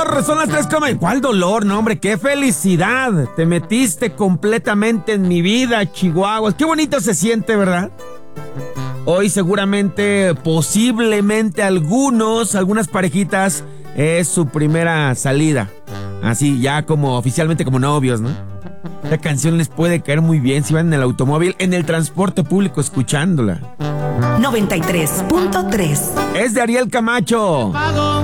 dolor! Son las 3 como... ¿Cuál dolor? No, hombre, qué felicidad. Te metiste completamente en mi vida, Chihuahua. Qué bonito se siente, ¿verdad? Hoy seguramente, posiblemente algunas parejitas es su primera salida. Así, ya como oficialmente como novios, ¿no? Esta canción les puede caer muy bien si van en el automóvil, en el transporte público escuchándola. 93.3. Es de Ariel Camacho.